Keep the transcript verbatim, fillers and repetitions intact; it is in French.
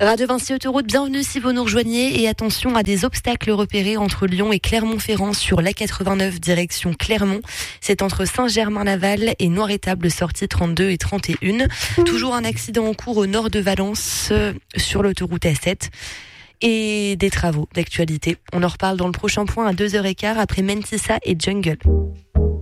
Radio Vinci Autoroute, bienvenue si vous nous rejoignez et attention à des obstacles repérés entre Lyon et Clermont-Ferrand sur l'A quatre-vingt-neuf direction Clermont. C'est entre Saint-Germain-Laval et Noir-Étable, sortie trente-deux et trente et un. Toujours un accident en cours au nord de Valence euh, sur l'autoroute A sept. Et des travaux d'actualité. On en reparle dans le prochain point à deux heures quinze après Mentissa et Jungle.